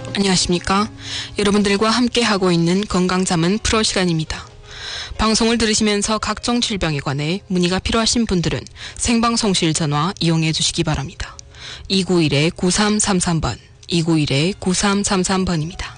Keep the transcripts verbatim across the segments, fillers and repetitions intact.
안녕하십니까. 여러분들과 함께하고 있는 건강잠은 프로 시간입니다. 방송을 들으시면서 각종 질병에 관해 문의가 필요하신 분들은 생방송실 전화 이용해 주시기 바랍니다. 이구일 구삼삼삼 번, 이구일 구삼삼삼 번입니다.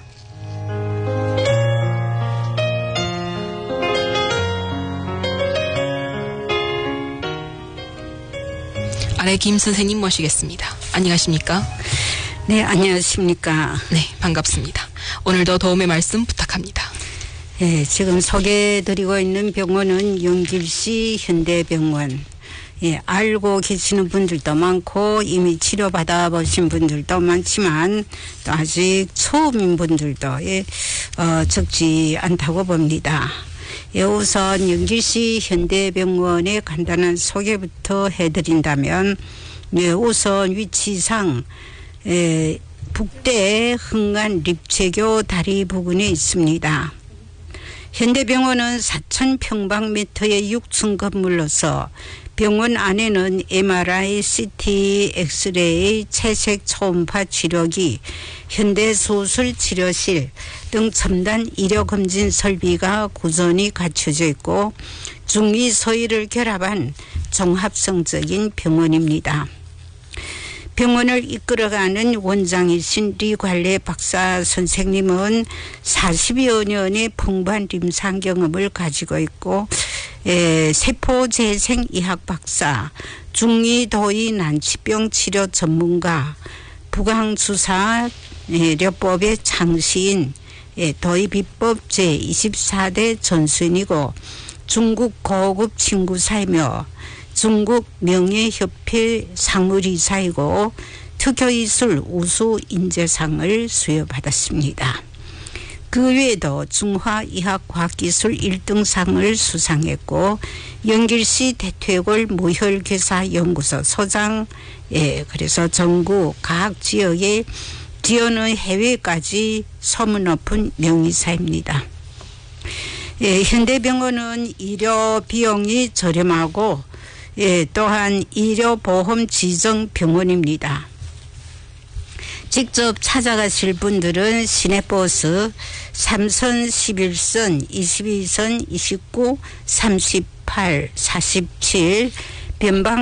아래 김 선생님 모시겠습니다. 안녕하십니까? 네, 안녕하십니까? 네, 반갑습니다. 오늘도 도움의 말씀 부탁합니다. 예, 지금 소개해드리고 있는 병원은 영길시 현대병원. 예, 알고 계시는 분들도 많고 이미 치료받아 보신 분들도 많지만 또 아직 처음인 분들도 예, 어, 적지 않다고 봅니다. 예, 우선 영길시 현대병원의 간단한 소개부터 해드린다면 예, 우선 위치상 예, 북대 흥안 립체교 다리 부근에 있습니다. 현대병원은 사천 평방미터의 육 층 건물로서 병원 안에는 엠알아이, 씨티, 엑스레이, 채색 초음파 치료기, 현대수술 치료실 등 첨단 의료검진 설비가 구전이 갖춰져 있고 중위 소위를 결합한 종합성적인 병원입니다. 병원을 이끌어가는 원장이신 리관례 박사 선생님은 사십여 년의 풍부한 임상 경험을 가지고 있고 에, 세포재생의학 박사, 중이도의 난치병 치료 전문가, 부강주사료법의 창시인 에, 도의비법 제이십사 대 전수인이고 중국 고급 친구사이며 중국 명예협회 상무이사이고 특효기술 우수 인재상을 수여받았습니다. 그 외에도 중화의학과학기술 일 등상을 수상했고 영길시 대퇴골 무혈괴사연구소 소장, 예, 그래서 전국 각 지역에 지연의 해외까지 소문 높은 명의사입니다. 예, 현대병원은 의료 비용이 저렴하고 예, 또한 의료보험 지정 병원입니다. 직접 찾아가실 분들은 시내버스 삼선, 십일선, 이십이선, 이십구, 삼십팔, 사십칠, 변방